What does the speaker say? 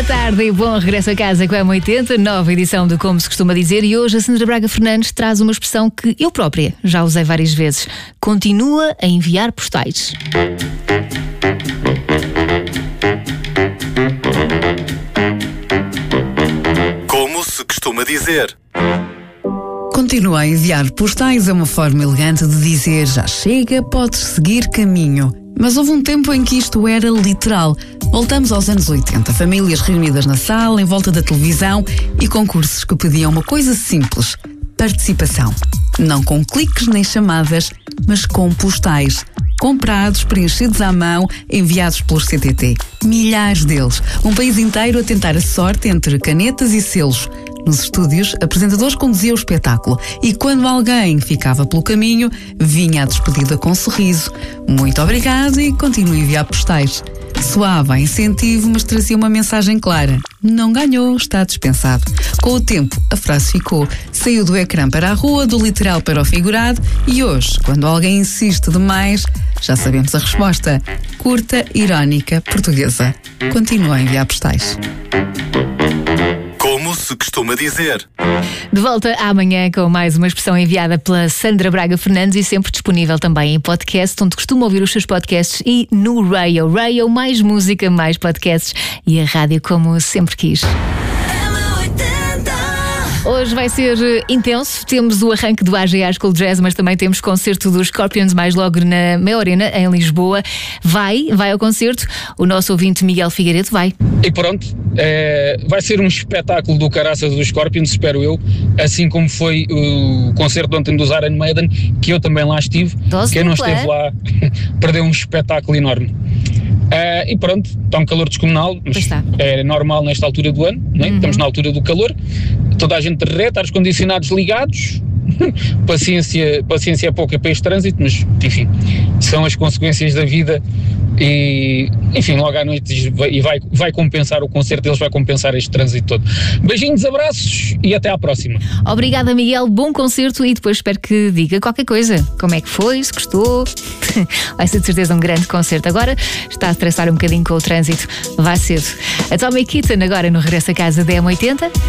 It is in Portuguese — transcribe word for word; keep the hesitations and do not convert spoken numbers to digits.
tarde e bom regresso a casa com a M oitenta, nova edição de Como se costuma dizer, e hoje a Sandra Braga Fernandes traz uma expressão que eu própria já usei várias vezes. Continua a enviar postais. Como se costuma dizer. Continua a enviar postais é uma forma elegante de dizer já chega, podes seguir caminho. Mas houve um tempo em que isto era literal. Voltamos aos anos oitenta, famílias reunidas na sala, em volta da televisão e concursos que pediam uma coisa simples: participação. Não com cliques nem chamadas, mas com postais. Comprados, preenchidos à mão, enviados pelos C T T. Milhares deles. Um país inteiro a tentar a sorte entre canetas e selos. Nos estúdios, apresentadores conduziam o espetáculo e quando alguém ficava pelo caminho, vinha a despedida com um sorriso. Muito obrigado e continue a enviar postais. Soava a incentivo, mas trazia uma mensagem clara. Não ganhou, está dispensado. Com o tempo, a frase ficou. Saiu do ecrã para a rua, do literal para o figurado e hoje, quando alguém insiste demais, já sabemos a resposta. Curta, irónica, portuguesa. Continua a enviar postais. Como se costuma dizer. De volta amanhã com mais uma expressão enviada pela Sandra Braga Fernandes e sempre disponível também em podcast, onde costuma ouvir os seus podcasts, e no Rayo. Rayo, mais música, mais podcasts e a rádio como sempre quis. Hoje vai ser intenso, temos o arranque do A G A School Jazz, mas também temos concerto dos Scorpions mais logo na Mel Arena, em Lisboa. Vai, vai ao concerto, o nosso ouvinte Miguel Figueiredo vai. E pronto, é, vai ser um espetáculo do caraças dos Scorpions, espero eu, assim como foi o concerto ontem dos Iron Maiden, que eu também lá estive. Doze Quem não dupla. esteve lá perdeu um espetáculo enorme. Uh, e pronto, está um calor descomunal, mas é normal nesta altura do ano, não é? Uhum. Estamos na altura do calor, toda a gente derrete, ar-condicionados ligados, paciência, paciência é pouca para este trânsito, mas enfim, são as consequências da vida e enfim, logo à noite e vai, vai compensar o concerto deles, vai compensar este trânsito todo. Beijinhos, abraços e até à próxima. Obrigada, Miguel, bom concerto e depois espero que diga qualquer coisa, como é que foi, se gostou. Vai ser de certeza um grande concerto. Agora está a estressar um bocadinho com o trânsito, vai cedo. Atomic Kitten agora no Regresso a Casa da M oitenta.